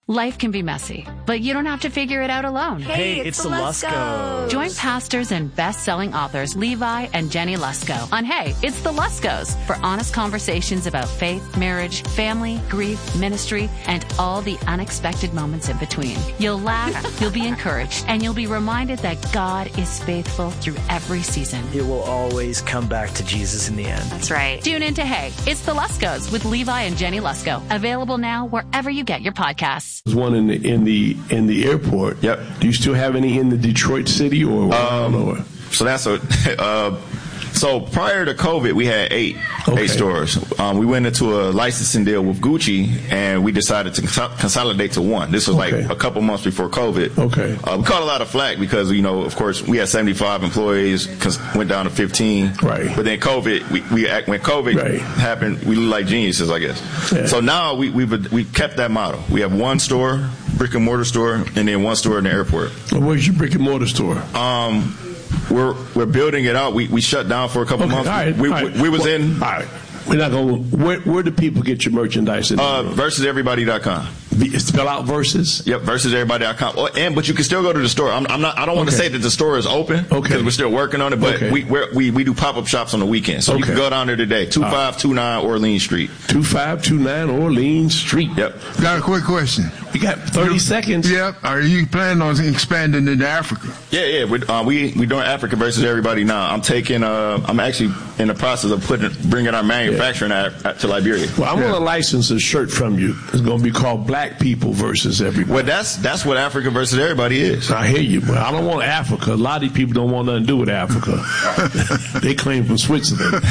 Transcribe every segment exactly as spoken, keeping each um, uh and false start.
Life can be messy, but you don't have to figure it out alone. Hey, it's, it's the Luskos. Join pastors and best-selling authors Levi and Jenny Lusko on Hey, It's the Luskos for honest conversations about faith, marriage, family, grief, ministry, and all the unexpected moments in between. You'll laugh, you'll be encouraged, and you'll be reminded that God is faithful through every season. It will always come back to Jesus in the end. That's right. Tune in to Hey, It's the Luskos with Levi and Jenny Lusko. Available now wherever you get your podcasts. There's one in the in the in the airport. Yep. Do you still have any in the Detroit city or? Um, or? So that's a. Uh, so prior to COVID, we had eight okay. eight stores. Um, we went into a licensing deal with Gucci, and we decided to cons- consolidate to one. This was okay. like a couple months before COVID. Okay. Uh, we caught a lot of flack because you know, of course, we had seventy-five employees, cons- went down to fifteen. Right. But then COVID, we, we act, when COVID right. happened, we looked like geniuses, I guess. Yeah. So now we we've we kept that model. We have one store, brick and mortar store, and then one store in the airport. Where's your brick and mortar store? Um. We're we're building it out. We we shut down for a couple okay, months. All right, we, all right. we we was well, in. All right. We're not going. Where where do people get your merchandise? In uh, versus everybody dot com. Spell out versus. Yep, versus everybody dot com. Oh, and but you can still go to the store. I'm, I'm not. I don't want okay. to say that the store is open because okay. we're still working on it. But okay. we we're, we we do pop up shops on the weekend, so okay. you can go down there today. Two five two nine Orleans Street. Two five two nine Orleans Street. Yep. Got a quick question. We got thirty you, seconds. Yep. Are you planning on expanding into Africa? Yeah, yeah. We uh, we we doing Africa versus everybody now. I'm taking. Uh, I'm actually in the process of putting bringing our manufacturing yeah. at, at, to Liberia. Well, I'm yeah. going to license a shirt from you. It's going to be called Black People versus Everybody. Well, that's that's what Africa versus everybody is. I hear you, but I don't want Africa. A lot of these people don't want nothing to do with Africa. They claim from Switzerland.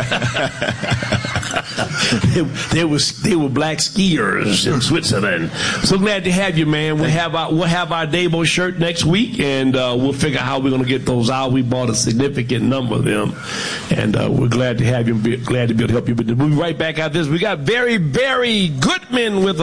they, they was they were black skiers in Switzerland. So glad to have you, man. We'll have our we'll have our Dabo shirt next week, and uh, we'll figure out how we're going to get those out. We bought a significant number of them, and uh, we're glad to have you. Be, glad to be able to help you. But we'll be right back out this. We got Barry Barry Goodman with us.